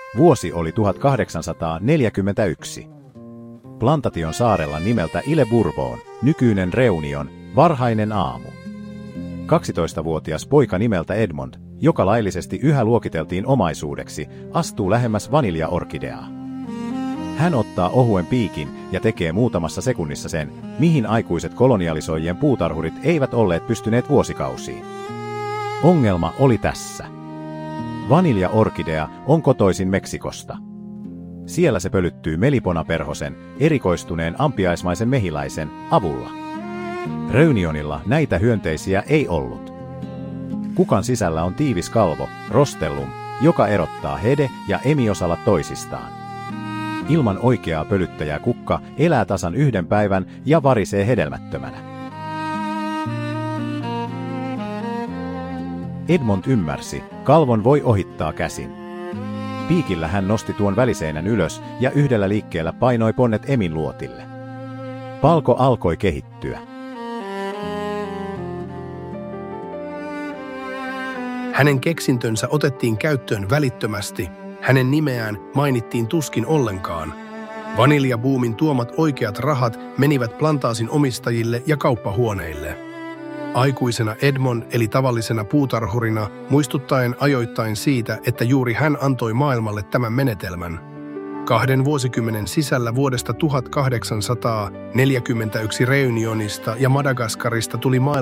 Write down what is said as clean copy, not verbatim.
Vuosi oli 1841. Plantation saarella nimeltä Ile Bourbon, nykyinen Reunion, varhainen aamu. 12-vuotias poika nimeltä Edmond, joka laillisesti yhä luokiteltiin omaisuudeksi, astuu lähemmäs vaniljaorkideaa. Hän ottaa ohuen piikin ja tekee muutamassa sekunnissa sen, mihin aikuiset kolonialisoijien puutarhurit eivät olleet pystyneet vuosikausiin. Ongelma oli tässä. Vaniljaorkidea on kotoisin Meksikosta. Siellä se pölyttyy Melipona-perhosen, erikoistuneen ampiaismaisen mehiläisen, avulla. Reunionilla näitä hyönteisiä ei ollut. Kukan sisällä on tiivis kalvo, rostellum, joka erottaa hede- ja emiosalat toisistaan. Ilman oikeaa pölyttäjää kukka elää tasan 1 päivän ja varisee hedelmättömänä. Edmond ymmärsi, kalvon voi ohittaa käsin. Piikillä hän nosti tuon väliseinän ylös ja yhdellä liikkeellä painoi ponnet emin luotille. Palko alkoi kehittyä. Hänen keksintönsä otettiin käyttöön välittömästi. Hänen nimeään mainittiin tuskin ollenkaan. Vaniljabuumin tuomat oikeat rahat menivät plantaasin omistajille ja kauppahuoneille. Aikuisena Edmond eli tavallisena puutarhurina, muistuttaen ajoittain siitä, että juuri hän antoi maailmalle tämän menetelmän. 2 vuosikymmenen sisällä vuodesta 1841 Reunionista ja Madagaskarista tuli maailman